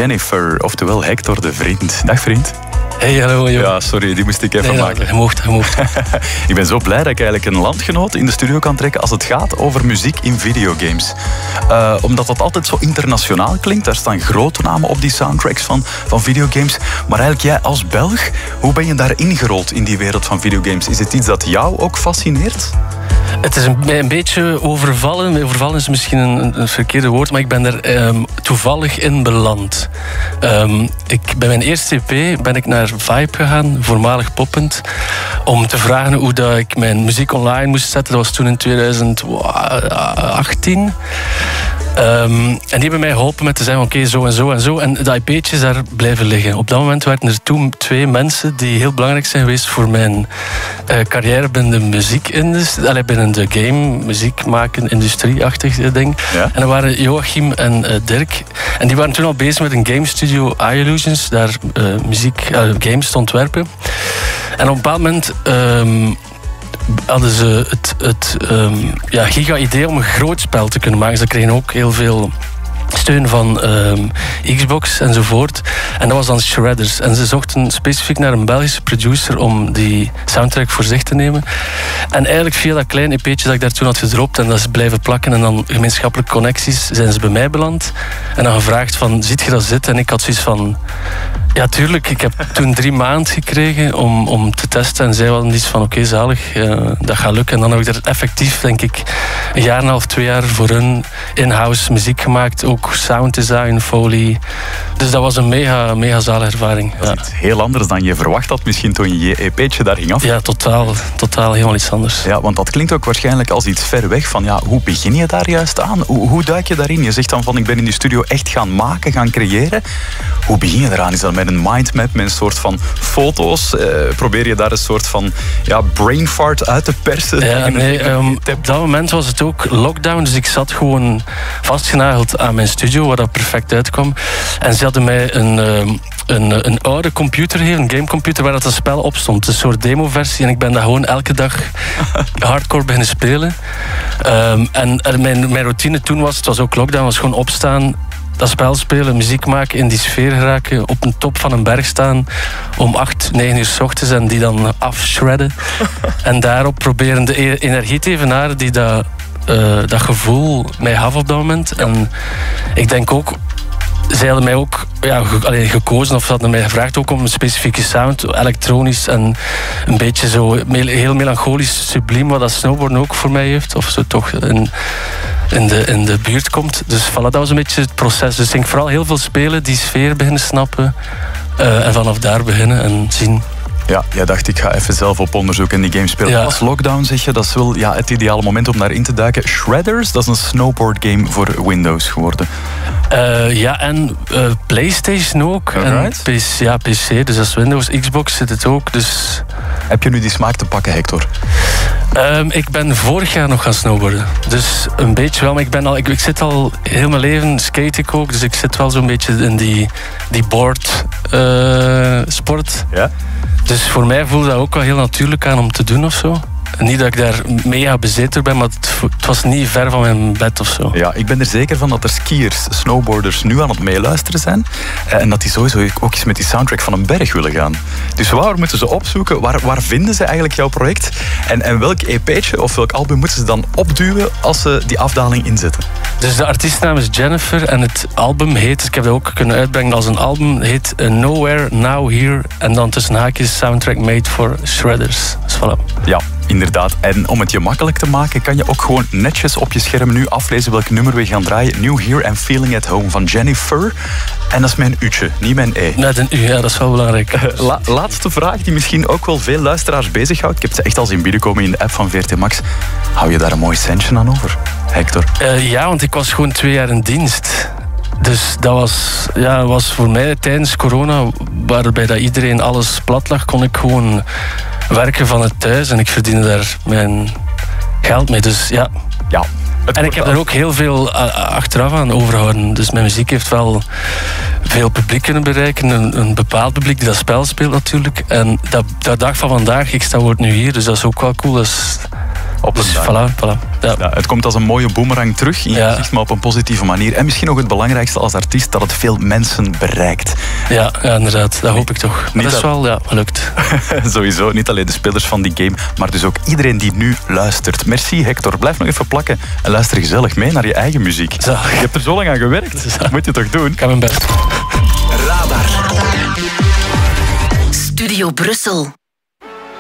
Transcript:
Jennifer, oftewel Hector de Vriend. Dag vriend. Hey, hallo. Joh. Ja, sorry, die moest ik even maken. Je mocht. Ik ben zo blij dat ik eigenlijk een landgenoot in de studio kan trekken als het gaat over muziek in videogames. Omdat dat altijd zo internationaal klinkt. Daar staan grote namen op die soundtracks van videogames. Maar eigenlijk jij als Belg, hoe ben je daar ingerold in die wereld van videogames? Is het iets dat jou ook fascineert? Het is een beetje overvallen. Overvallen is misschien een verkeerde woord, maar ik ben er toevallig in beland. Bij mijn eerste EP ben ik naar Vibe gegaan, voormalig Poppunt, om te vragen hoe dat ik mijn muziek online moest zetten. Dat was toen in 2018. En die hebben mij geholpen met te zeggen, oké, zo en zo en zo. En dat IP'tje is daar blijven liggen. Op dat moment waren er toen 2 mensen die heel belangrijk zijn geweest voor mijn carrière binnen de muziekindustrie, binnen de game, muziek maken, industrie-achtig ding. Ja? En dat waren Joachim en Dirk. En die waren toen al bezig met een game studio, iLusions, daar games te ontwerpen. En op een bepaald moment hadden ze het giga-idee om een groot spel te kunnen maken. Ze kregen ook heel veel steun van Xbox enzovoort. En dat was dan Shredders. En ze zochten specifiek naar een Belgische producer om die soundtrack voor zich te nemen. En eigenlijk via dat kleine EP'tje dat ik daar toen had gedropt en dat is blijven plakken en dan gemeenschappelijke connecties, zijn ze bij mij beland. En dan gevraagd van, ziet je dat zitten? En ik had zoiets van, ja tuurlijk, ik heb toen 3 maanden gekregen om te testen en zij hadden iets van, oké, zalig, dat gaat lukken. En dan heb ik er effectief, denk ik, 1,5 jaar, 2 jaar voor hun in-house muziek gemaakt, ook sounddesign, folie. Dus dat was een mega zalige ervaring. Dat is iets heel anders dan je verwacht had misschien toen je EP'tje daar ging af. Ja, totaal helemaal iets anders. Ja, want dat klinkt ook waarschijnlijk als iets ver weg van, ja, hoe begin je daar juist aan? Hoe duik je daarin? Je zegt dan van, ik ben in die studio echt gaan maken, gaan creëren. Hoe begin je eraan? Is dat met een mindmap, met een soort van foto's? Probeer je daar een soort van brain fart uit te persen? Ja, nee, op dat moment was het ook lockdown, dus ik zat gewoon vastgenageld aan mijn studio, waar dat perfect uitkwam. En ze hadden mij een oude computer gegeven, een gamecomputer, waar dat spel op stond. Een soort demoversie. En ik ben daar gewoon elke dag hardcore beginnen spelen. En mijn routine toen was, het was ook lockdown, was gewoon opstaan, dat spel spelen, muziek maken, in die sfeer geraken, op een top van een berg staan om 8-9 uur 's ochtends en die dan afshredden. En daarop proberen de energie te evenaren die dat gevoel mij gaf op dat moment. En ik denk ook, zij hadden mij ook gekozen, of ze hadden mij gevraagd ook om een specifieke sound, elektronisch en een beetje zo heel melancholisch, subliem, wat dat snowboarden ook voor mij heeft, of zo toch in de buurt komt. Dus voilà, dat was een beetje het proces. Dus ik denk vooral heel veel spelen, die sfeer beginnen snappen en vanaf daar beginnen en zien. Ja, jij dacht, ik ga even zelf op onderzoek in die game spelen. Ja. Als lockdown zeg je, dat is wel het ideale moment om daarin te duiken. Shredders, dat is een snowboard game voor Windows geworden. En PlayStation ook. Alright. En PC, dus als Windows, Xbox zit het ook. Dus... Heb je nu die smaak te pakken, Hector? Ik ben vorig jaar nog gaan snowboarden. Dus een beetje wel, maar ik zit al heel mijn leven, skate ik ook. Dus ik zit wel zo'n beetje in die board sport. Ja? Dus voor mij voelde dat ook wel heel natuurlijk aan om te doen of zo. Niet dat ik daar mega bezeten ben, maar het was niet ver van mijn bed of zo. Ja, ik ben er zeker van dat er skiers, snowboarders nu aan het meeluisteren zijn. En dat die sowieso ook eens met die soundtrack van een berg willen gaan. Dus waar moeten ze opzoeken? Waar vinden ze eigenlijk jouw project? En welk EP'tje of welk album moeten ze dan opduwen als ze die afdaling inzetten? Dus de artiestnaam is Jennifer en het album heet, ik heb dat ook kunnen uitbrengen als een album, heet Nowhere, Now, Here. En dan tussen haakjes Soundtrack Made for Shredders. Dus voilà. Ja, inderdaad. En om het je makkelijk te maken, kan je ook gewoon netjes op je scherm nu aflezen welk nummer we gaan draaien. New Here and Feeling at Home van Jennifer. En dat is mijn u'tje, niet mijn e. Met een u, ja, dat is wel belangrijk. Laatste vraag die misschien ook wel veel luisteraars bezighoudt. Ik heb ze echt al zien binnenkomen in de app van VRT Max. Hou je daar een mooi centje aan over, Hector? Ja, want ik was gewoon 2 jaar in dienst. Dus dat was voor mij tijdens corona, waarbij dat iedereen alles plat lag, kon ik gewoon werken van het thuis en ik verdiende daar mijn geld mee. Dus ja. En ik heb er ook heel veel achteraf aan overgehouden. Dus mijn muziek heeft wel veel publiek kunnen bereiken. Een bepaald publiek die dat spel speelt natuurlijk. En dat dag van vandaag, ik sta nu hier, dus dat is ook wel cool. op Dus een dag. voilà. Ja. Ja, het komt als een mooie boemerang terug in je gezicht, maar op een positieve manier. En misschien nog het belangrijkste als artiest, dat het veel mensen bereikt. Ja, inderdaad. Dat hoop ik toch. Maar dat is wel gelukt. Sowieso, niet alleen de spelers van die game, maar dus ook iedereen die nu luistert. Merci Hector, blijf nog even plakken en luister gezellig mee naar je eigen muziek. Zo. Je hebt er zo lang aan gewerkt, dat moet je toch doen? Ik ga mijn best. Radar. Studio Brussel.